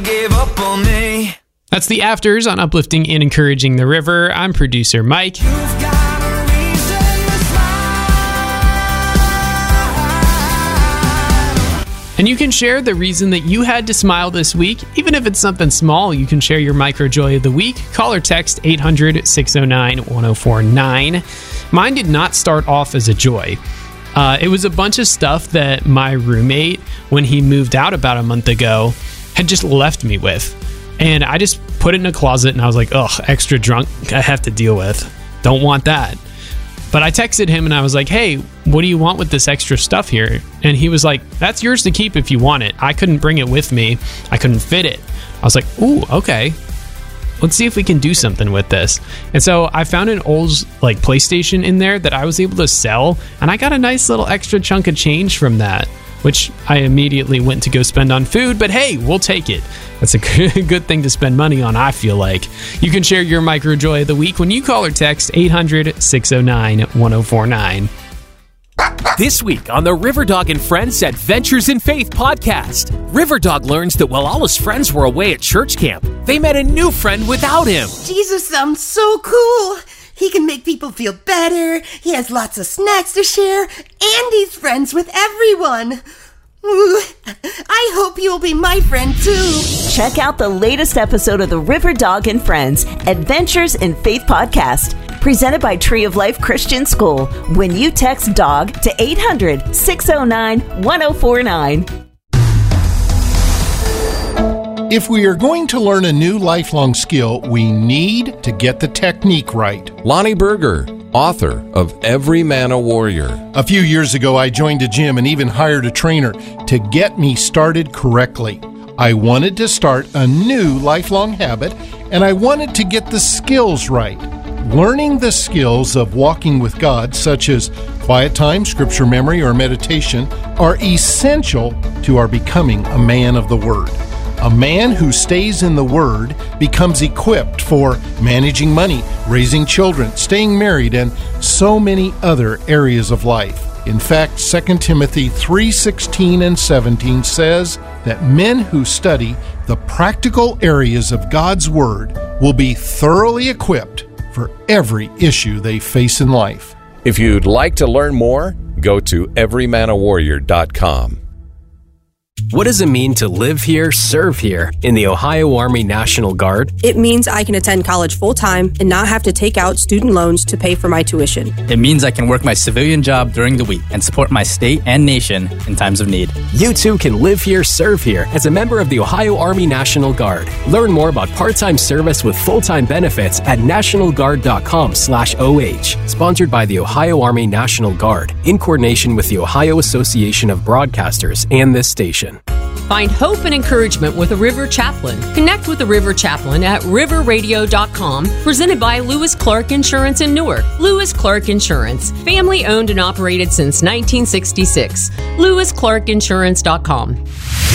Gave up on me. That's the Afters on Uplifting and Encouraging the River. I'm producer Mike. You've got a reason to smile. And you can share the reason that you had to smile this week. Even if it's something small, you can share your micro joy of the week. Call or text 800-609-1049. Mine did not start off as a joy. It was a bunch of stuff that my roommate, when he moved out about a month ago, had just left me with. And I just put it in a closet and I was like, ugh, extra drunk I have to deal with. Don't want that. But I texted him and I was like, hey, what do you want with this extra stuff here? And he was like, that's yours to keep if you want it. I couldn't bring it with me. I couldn't fit it. I was like, ooh, okay. Let's see if we can do something with this. And so I found an old PlayStation in there that I was able to sell. And I got a nice little extra chunk of change from that, which I immediately went to go spend on food. But hey, we'll take it. That's a good thing to spend money on, I feel like. You can share your micro joy of the week when you call or text 800-609-1049. This week on the Riverdog and Friends Adventures in Faith podcast, Riverdog learns that while all his friends were away at church camp, they met a new friend without him. Jesus sounds so cool. He can make people feel better. He has lots of snacks to share, and he's friends with everyone. Ooh, I hope you'll be my friend too. Check out the latest episode of the Riverdog and Friends Adventures in Faith podcast, presented by Tree of Life Christian School, when you text DOG to 800-609-1049. If we are going to learn a new lifelong skill, we need to get the technique right. Lonnie Berger, author of Every Man a Warrior. A few years ago, I joined a gym and even hired a trainer to get me started correctly. I wanted to start a new lifelong habit, and I wanted to get the skills right. Learning the skills of walking with God, such as quiet time, scripture memory, or meditation, are essential to our becoming a man of the Word. A man who stays in the Word becomes equipped for managing money, raising children, staying married, and so many other areas of life. In fact, 2 Timothy 3:16 and 17 says that men who study the practical areas of God's Word will be thoroughly equipped for every issue they face in life. If you'd like to learn more, go to everymanawarrior.com. What does it mean to live here, serve here in the Ohio Army National Guard? It means I can attend college full-time and not have to take out student loans to pay for my tuition. It means I can work my civilian job during the week and support my state and nation in times of need. You too can live here, serve here as a member of the Ohio Army National Guard. Learn more about part-time service with full-time benefits at nationalguard.com/OH. Sponsored by the Ohio Army National Guard in coordination with the Ohio Association of Broadcasters and this station. Find hope and encouragement with a River Chaplain. Connect with the River Chaplain at riverradio.com, presented by Lewis Clark Insurance in Newark. Lewis Clark Insurance, family owned and operated since 1966. LewisClarkInsurance.com.